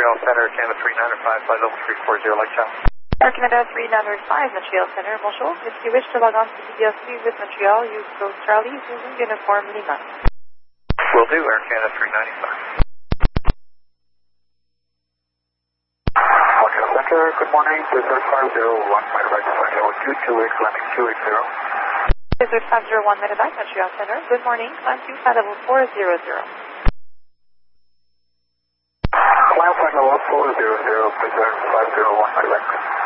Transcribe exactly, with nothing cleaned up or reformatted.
Montreal Center, Canada three nine five, flight level three four zero, Lake Charles. Air Canada three nine five, Montreal Center, bonjour. If you wish to log on to P B L C with Montreal, use code Charlie using uniform Lima. Will do, Air Canada three nine five. Montreal Center, good morning, Desert five zero one, my right flight level two two eight, landing two eight zero. Desert five zero one, Medevac, Montreal Center, good morning, climb to flight level four zero zero. Climb flight level four zero zero, Desert five zero one, my right.